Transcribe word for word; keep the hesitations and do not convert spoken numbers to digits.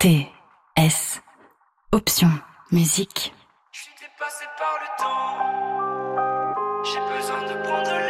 T S Option musique. Je suis dépassé par le temps. J'ai besoin de prendre